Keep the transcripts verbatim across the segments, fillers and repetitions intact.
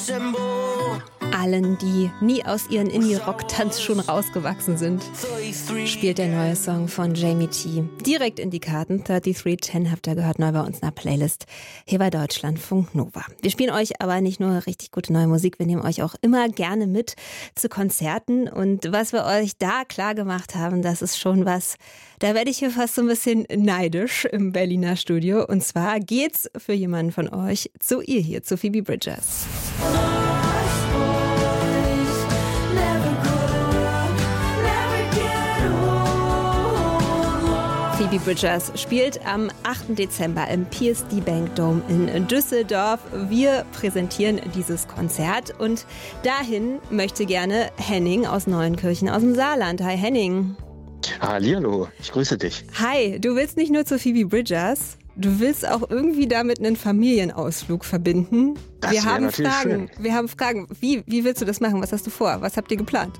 Allen, die nie aus ihren Indie-Rock-Tanzschuhen rausgewachsen sind, spielt der neue Song von Jamie T. direkt in die Karten. dreiunddreißig zehn habt ihr gehört, neu bei uns in der Playlist hier bei Deutschlandfunk Nova. Wir spielen euch aber nicht nur richtig gute neue Musik, wir nehmen euch auch immer gerne mit zu Konzerten. Und was wir euch da klar gemacht haben, das ist schon was, da werde ich hier fast so ein bisschen neidisch im Berliner Studio. Und zwar geht's für jemanden von euch zu ihr hier, zu Phoebe Bridgers. Phoebe Bridgers spielt am achten Dezember im P S D Bank Dome in Düsseldorf. Wir präsentieren dieses Konzert und dahin möchte gerne Henning aus Neuenkirchen aus dem Saarland. Hi Henning. Hallihallo, ich grüße dich. Hi, du willst nicht nur zu Phoebe Bridgers, du willst auch irgendwie damit einen Familienausflug verbinden. Das wir haben natürlich Fragen. schön. Wir haben Fragen. Wie, wie willst du das machen? Was hast du vor? Was habt ihr geplant?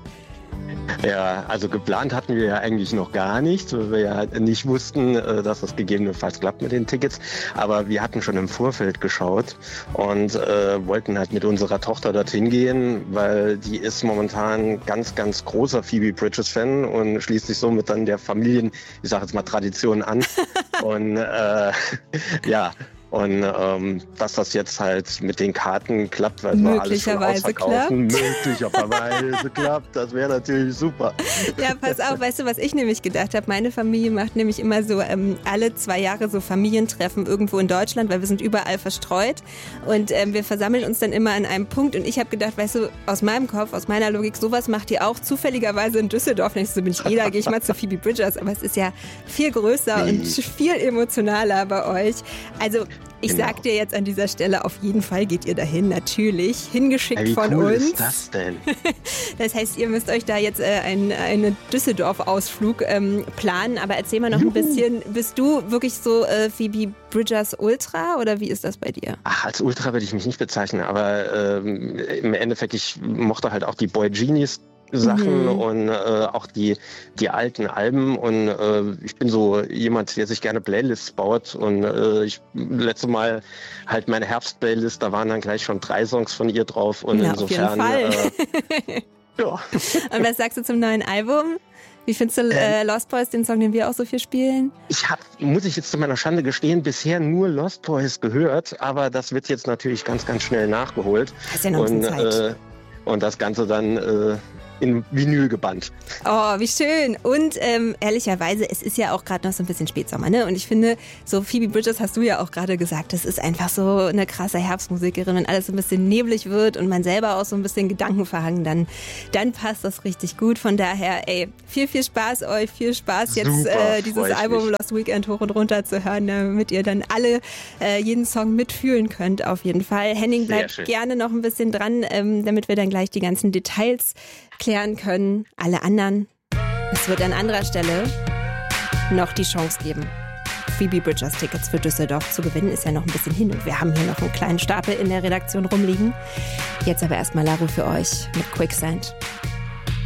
Ja, also geplant hatten wir ja eigentlich noch gar nicht, weil wir ja nicht wussten, dass das gegebenenfalls klappt mit den Tickets. Aber wir hatten schon im Vorfeld geschaut und äh, wollten halt mit unserer Tochter dorthin gehen, weil die ist momentan ganz, ganz großer Phoebe Bridgers-Fan und schließt sich somit dann der Familien, ich sage jetzt mal Tradition an. und äh, ja. Und ähm, dass das jetzt halt mit den Karten klappt, weil wir alles schon ausverkaufen, möglicherweise klappt, das wäre natürlich super. Ja, pass auf, weißt du, was ich nämlich gedacht habe? Meine Familie macht nämlich immer so ähm, alle zwei Jahre so Familientreffen irgendwo in Deutschland, weil wir sind überall verstreut und ähm, wir versammeln uns dann immer an einem Punkt und ich habe gedacht, weißt du, aus meinem Kopf, aus meiner Logik, sowas macht ihr auch jederweise in Düsseldorf. Nicht so bin ich eh, da gehe ich mal zu Phoebe Bridgers, aber es ist ja viel größer und viel emotionaler bei euch. Also ich genau. sag dir jetzt an dieser Stelle, auf jeden Fall geht ihr dahin, natürlich. Hingeschickt ja, wie von cool uns. Ist das denn? Das heißt, ihr müsst euch da jetzt äh, einen, einen Düsseldorf-Ausflug ähm, planen. Aber erzähl mal noch Juhu. ein bisschen, bist du wirklich so äh, Phoebe Bridgers Ultra oder wie ist das bei dir? Ach, als Ultra würde ich mich nicht bezeichnen, aber ähm, im Endeffekt, ich mochte halt auch die Boy Genies Sachen mhm. und äh, auch die, die alten Alben und äh, ich bin so jemand, der sich gerne Playlists baut und äh, ich letzte Mal halt meine Herbst-Playlist, da waren dann gleich schon drei Songs von ihr drauf und ja, insofern auf jeden Fall. Äh, ja. Und was sagst du zum neuen Album? Wie findest du äh, Lost Boys, den Song, den wir auch so viel spielen? Ich habe, muss ich jetzt zu meiner Schande gestehen, bisher nur Lost Boys gehört, aber das wird jetzt natürlich ganz, ganz schnell nachgeholt. Das ist ja noch ein bisschen Zeit. Äh, und das Ganze dann äh, in Vinyl gebannt. Oh, wie schön. Und ähm, ehrlicherweise, es ist ja auch gerade noch so ein bisschen Spätsommer, ne? Und ich finde, so Phoebe Bridgers hast du ja auch gerade gesagt, das ist einfach so eine krasse Herbstmusikerin. Wenn alles so ein bisschen neblig wird und man selber auch so ein bisschen Gedanken verhangen, dann, dann passt das richtig gut. Von daher, ey, viel, viel Spaß euch, viel Spaß jetzt Super, äh, dieses Album Lost Weekend hoch und runter zu hören, damit ihr dann alle äh, jeden Song mitfühlen könnt auf jeden Fall. Henning, bleibt gerne noch ein bisschen dran, ähm, damit wir dann gleich die ganzen Details klären können. Alle anderen, es wird an anderer Stelle noch die Chance geben, Phoebe Bridgers Tickets für Düsseldorf zu gewinnen. Ist ja noch ein bisschen hin und wir haben hier noch einen kleinen Stapel in der Redaktion rumliegen. Jetzt aber erstmal Laru für euch mit Quicksand.